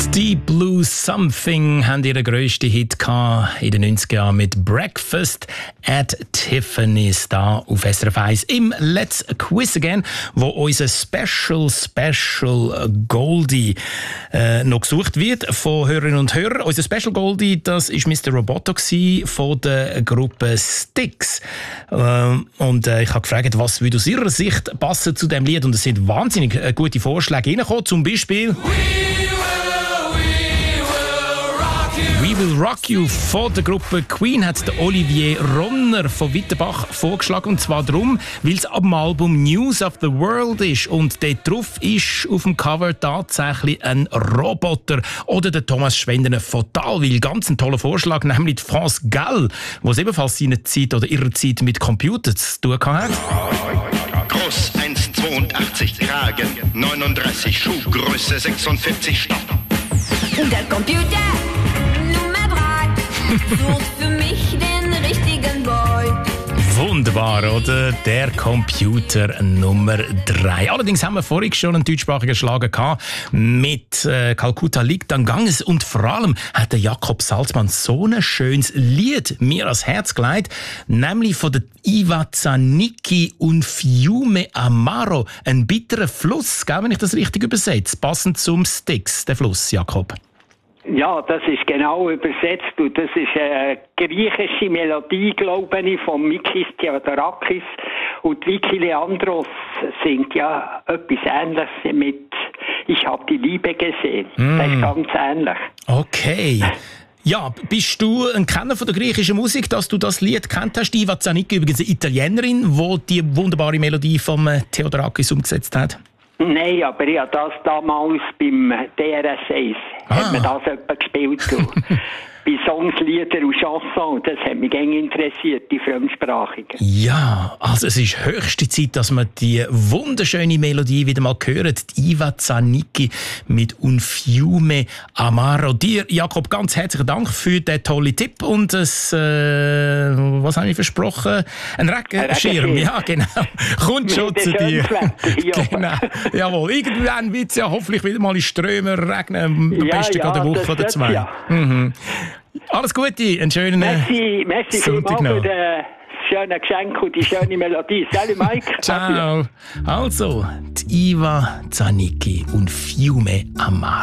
Deep Blue Something haben ihren grössten Hit in den 90er Jahren mit Breakfast at Tiffany's da auf SRF 1 im Let's Quiz Again, wo unser Special Goldie noch gesucht wird von Hörerinnen und Hörern. Unser Special Goldie, das ist Mr. Roboto von der Gruppe Styx. Und ich habe gefragt, was würde aus Ihrer Sicht passen zu dem Lied, und es sind wahnsinnig gute Vorschläge reingekommen, zum Beispiel We Will Rock You von der Gruppe Queen hat der Olivier Ronner von Wittenbach vorgeschlagen, und zwar darum, weil es ab dem Album News of the World ist und dort drauf ist auf dem Cover tatsächlich ein Roboter. Oder der Thomas Schwendener von Talwil, ganz ein toller Vorschlag, nämlich France Gall, wo es ebenfalls seine Zeit oder ihre Zeit mit Computern zu tun hat. Groß 1,82, Kragen 39, Schuhgröße 46, Stopp. Und der Computer Nummer 3 sucht für mich den richtigen Boy. Wunderbar, oder? Der Computer Nummer 3. Allerdings haben wir vorhin schon einen deutschsprachigen Schlager gehabt mit Calcutta liegt an Ganges, und vor allem hat der Jakob Salzmann so ein schönes Lied mir ans Herz gelegt, nämlich von der Iva Zanicchi und Fiume Amaro, ein bitterer Fluss, gell, wenn ich das richtig übersetze, passend zum Styx, der Fluss, Jakob. Ja, das ist genau übersetzt, und das ist eine griechische Melodie, glaube ich, von Mikis Theodorakis, und Vicky Leandros singt ja etwas Ähnliches mit «Ich hab die Liebe gesehen». Das ist ganz ähnlich. Okay. Ja, bist du ein Kenner von der griechischen Musik, dass du das Lied kennt hast? Iva Zanicchi, übrigens eine Italienerin, die die wunderbare Melodie vom Theodorakis umgesetzt hat. Nein, aber ich habe das damals beim DRS 1 hat man das etwa gespielt. Bei Songs, Lieder und Chansons. Das hat mich gerne interessiert, die Fremdsprachigen. Ja, also es ist höchste Zeit, dass wir die wunderschöne Melodie wieder mal hören. Die Iva Zanicchi mit Un Fiume Amaro. Dir, Jakob, ganz herzlichen Dank für den tollen Tipp und was habe ich versprochen? Ein Regenschirm, ja genau. Kommt schon zu dir. Genau. Jawohl, irgendwann wird es ja hoffentlich wieder mal in Strömen regnen. Am besten gerade eine Woche oder zwei. Ja. Mhm. Alles Gute, einen schönen Merci Sonntag für noch. das schöne Geschenk und die schöne Melodie. Salut Mike. Ciao. Also, die Iva Zanicchi und Fiume Amaro.